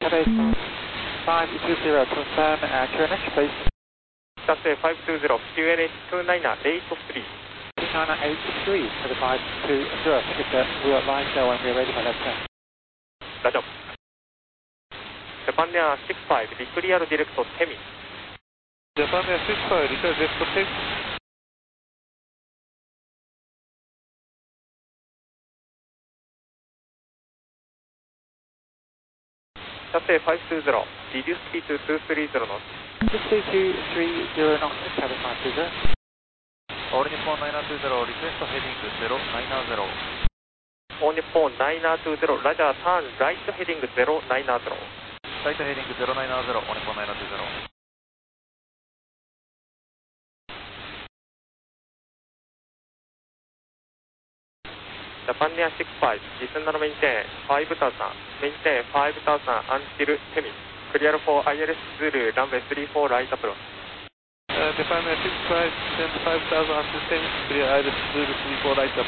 Cathay 520, confirm QNH please. Cathay 520, QNH 29883. 29883 for the 520, ticket we'll line there when we're ready for that turn. 大丈夫。Japan Air 65, declare direct Temi. Japan Air 65, declare direct Temi. Cathay 520, reduce speed to 230 knots. 230 knots, Cathay 520. All Nippon 920, request heading 090. All Nippon 920, Roger, turn right heading 090. Right heading 090, All Nippon 920. Japan Air 65, descend and maintain 5000, maintain 5000 until Temi. Clear for ILS Zulu, runway 34 right approach. Japan Air 65, descend 5000 until Temi, clear ILS Zulu 34 right approach.